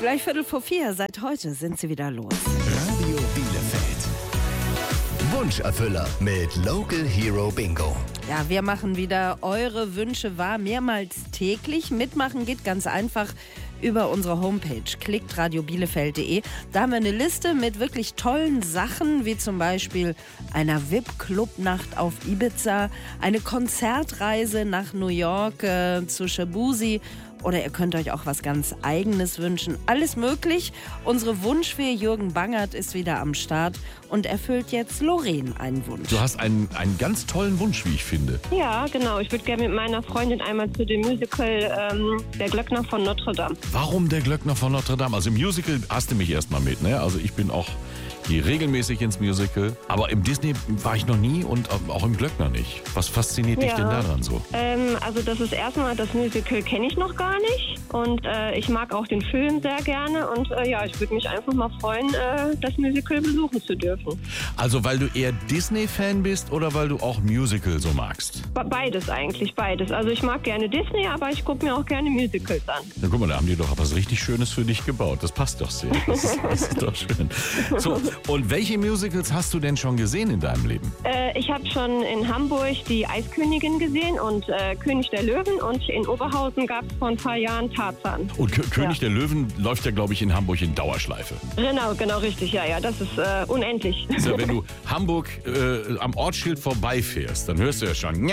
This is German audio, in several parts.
Gleich 3:45, seit heute sind sie wieder los. Radio Bielefeld. Wunscherfüller mit Local Hero Bingo. Ja, wir machen wieder eure Wünsche wahr, mehrmals täglich. Mitmachen geht ganz einfach über unsere Homepage, klickt radiobielefeld.de. Da haben wir eine Liste mit wirklich tollen Sachen, wie zum Beispiel einer VIP-Club-Nacht auf Ibiza, eine Konzertreise nach New York zu Shabuzi. Oder ihr könnt euch auch was ganz Eigenes wünschen. Alles möglich. Unsere Wunschfee Jürgen Bangert ist wieder am Start und erfüllt jetzt Lorraine einen Wunsch. Du hast einen ganz tollen Wunsch, wie ich finde. Ja, genau. Ich würde gerne mit meiner Freundin einmal zu dem Musical Der Glöckner von Notre Dame. Warum der Glöckner von Notre Dame? Also im Musical hast du mich erstmal mit, ne? Also ich bin auch gehe regelmäßig ins Musical. Aber im Disney war ich noch nie und auch im Glöckner nicht. Was fasziniert dich denn daran so? Also das ist erstmal, das Musical kenne ich noch gar nicht. Und ich mag auch den Film sehr gerne. Und ich würde mich einfach mal freuen, das Musical besuchen zu dürfen. Also weil du eher Disney-Fan bist oder weil du auch Musical so magst? Beides eigentlich, beides. Also ich mag gerne Disney, aber ich gucke mir auch gerne Musicals an. Na guck mal, da haben die doch was richtig Schönes für dich gebaut. Das passt doch sehr. Das ist doch schön. So, und welche Musicals hast du denn schon gesehen in deinem Leben? Ich habe schon in Hamburg die Eiskönigin gesehen und König der Löwen. Und in Oberhausen gab es vor ein paar Jahren Tarzan. Und König der Löwen läuft ja, glaube ich, in Hamburg in Dauerschleife. Genau, richtig. Ja, das ist unendlich. Also, wenn du Hamburg am Ortsschild vorbeifährst, dann hörst du ja schon.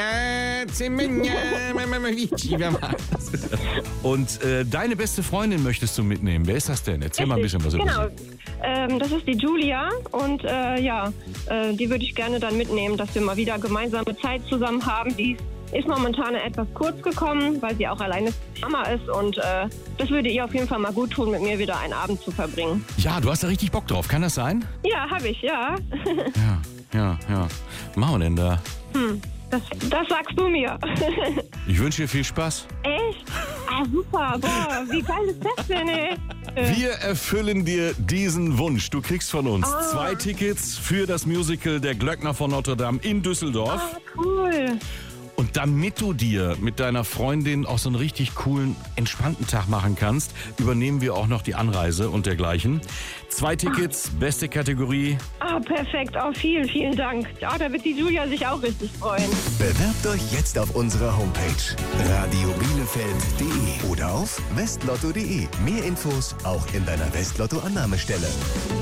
Und deine beste Freundin möchtest du mitnehmen. Wer ist das denn? Erzähl mal ein bisschen was über sie. Das ist die Julia und die würde ich gerne dann mitnehmen, dass wir mal wieder gemeinsame Zeit zusammen haben. Die ist momentan etwas kurz gekommen, weil sie auch alleine Mama ist und das würde ihr auf jeden Fall mal gut tun, mit mir wieder einen Abend zu verbringen. Ja, du hast da richtig Bock drauf. Kann das sein? Ja, habe ich, ja. Ja. Was machen wir denn da? Das sagst du mir. Ich wünsche dir viel Spaß. Echt? Ah, super. Boah, wie geil ist das denn, ey? Wir erfüllen dir diesen Wunsch. Du kriegst von uns 2 Tickets für das Musical Der Glöckner von Notre Dame in Düsseldorf. Ah, cool. Und damit du dir mit deiner Freundin auch so einen richtig coolen, entspannten Tag machen kannst, übernehmen wir auch noch die Anreise und dergleichen. 2 Tickets, beste Kategorie. Ah, perfekt. Oh, vielen Dank. Ja, da wird die Julia sich auch richtig freuen. Bewerbt euch jetzt auf unserer Homepage radiobielefeld.de oder auf westlotto.de. Mehr Infos auch in deiner Westlotto-Annahmestelle.